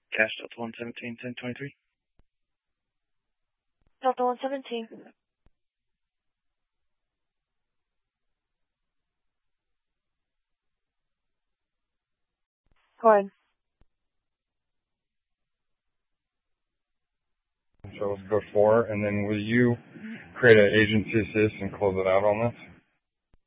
Cash Delta 117, 1023. Delta 117. Go ahead. So let's go 4, and then will you create an agency assist and close it out on this?